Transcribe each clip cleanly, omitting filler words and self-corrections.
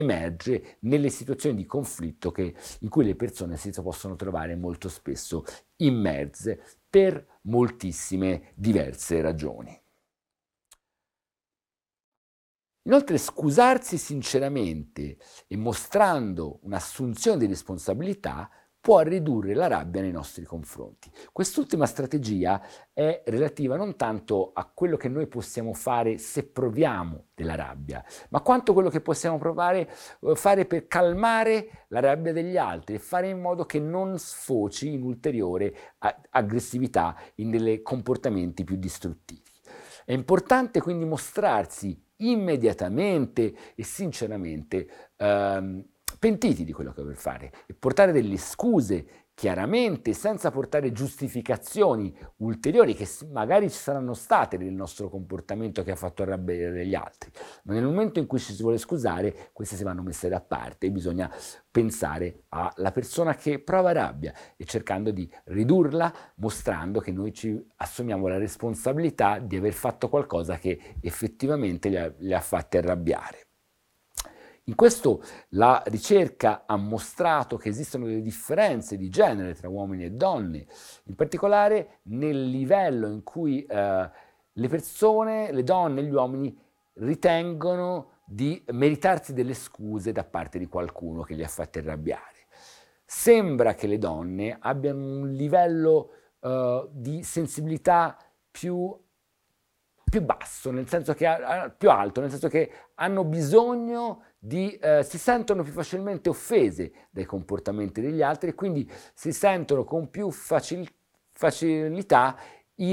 emerge nelle situazioni di conflitto in cui le persone si possono trovare molto spesso immerse per moltissime diverse ragioni. Inoltre scusarsi sinceramente e mostrando un'assunzione di responsabilità può ridurre la rabbia nei nostri confronti. Quest'ultima strategia è relativa non tanto a quello che noi possiamo fare se proviamo della rabbia, ma quanto quello che possiamo fare per calmare la rabbia degli altri e fare in modo che non sfoci in ulteriore aggressività, in dei comportamenti più distruttivi. È importante quindi mostrarsi immediatamente e sinceramente pentiti di quello che vuoi fare e portare delle scuse chiaramente, senza portare giustificazioni ulteriori che magari ci saranno state nel nostro comportamento che ha fatto arrabbiare gli altri. Ma nel momento in cui ci si vuole scusare, queste si vanno messe da parte e bisogna pensare alla persona che prova rabbia e cercando di ridurla, mostrando che noi ci assumiamo la responsabilità di aver fatto qualcosa che effettivamente le ha fatte arrabbiare. In questo la ricerca ha mostrato che esistono delle differenze di genere tra uomini e donne, in particolare nel livello in cui le persone, le donne e gli uomini ritengono di meritarsi delle scuse da parte di qualcuno che li ha fatti arrabbiare. Sembra che le donne abbiano un livello di sensibilità più basso, nel senso che più alto, nel senso che hanno bisogno si sentono più facilmente offese dai comportamenti degli altri e quindi si sentono con più facilità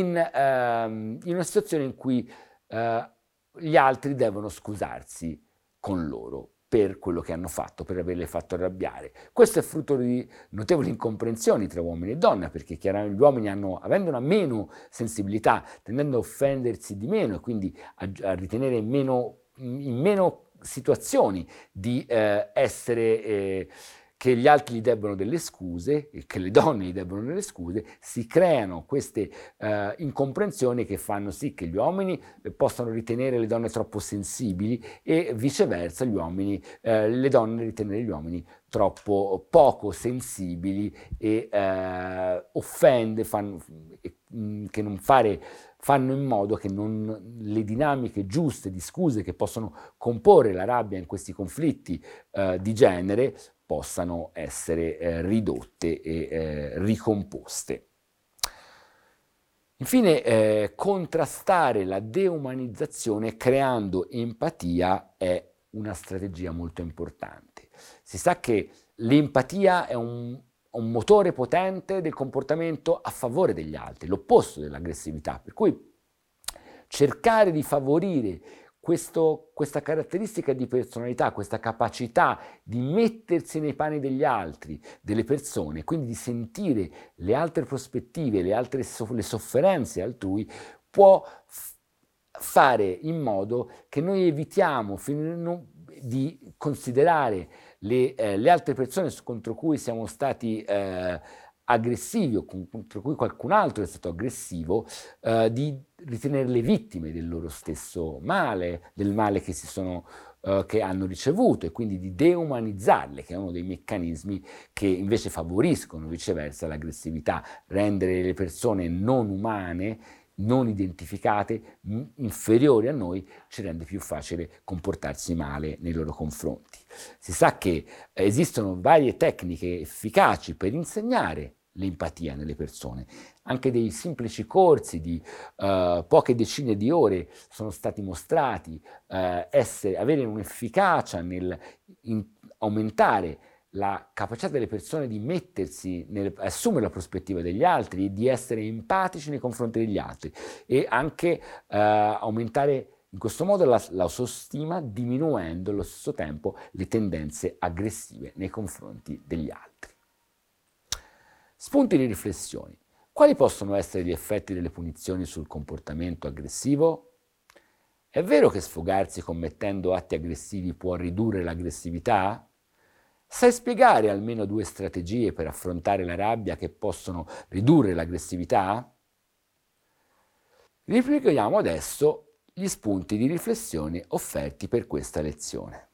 in una situazione in cui gli altri devono scusarsi con loro per quello che hanno fatto, per averle fatto arrabbiare. Questo è frutto di notevoli incomprensioni tra uomini e donne, perché chiaramente gli uomini avendo una meno sensibilità, tendendo a offendersi di meno e quindi a ritenere in meno situazioni di essere che gli altri gli debbano delle scuse e che le donne gli debbano delle scuse, si creano queste incomprensioni che fanno sì che gli uomini possano ritenere le donne troppo sensibili e viceversa le donne ritenere gli uomini troppo poco sensibili e fanno in modo che le dinamiche giuste di scuse che possono comporre la rabbia in questi conflitti di genere possano essere ridotte e ricomposte. Infine, contrastare la deumanizzazione creando empatia è una strategia molto importante. Si sa che l'empatia è un motore potente del comportamento a favore degli altri, l'opposto dell'aggressività, per cui cercare di favorire questa caratteristica di personalità, questa capacità di mettersi nei panni degli altri, delle persone, quindi di sentire le altre prospettive, le sofferenze altrui, può fare in modo che noi evitiamo di considerare le altre persone contro cui siamo stati aggressivi o contro cui qualcun altro è stato aggressivo, di ritenerle vittime del loro stesso male, del male che hanno ricevuto e quindi di deumanizzarle, che è uno dei meccanismi che invece favoriscono viceversa l'aggressività, rendere le persone non umane, non identificate, inferiori a noi, ci rende più facile comportarsi male nei loro confronti. Si sa che esistono varie tecniche efficaci per insegnare l'empatia nelle persone. Anche dei semplici corsi di poche decine di ore sono stati mostrati avere un'efficacia nel aumentare la capacità delle persone di assumere la prospettiva degli altri e di essere empatici nei confronti degli altri e anche aumentare in questo modo l'autostima, diminuendo allo stesso tempo le tendenze aggressive nei confronti degli altri. Spunti di riflessione. Quali possono essere gli effetti delle punizioni sul comportamento aggressivo? È vero che sfogarsi commettendo atti aggressivi può ridurre l'aggressività? Sai spiegare almeno 2 strategie per affrontare la rabbia che possono ridurre l'aggressività? Ripetiamo adesso gli spunti di riflessione offerti per questa lezione.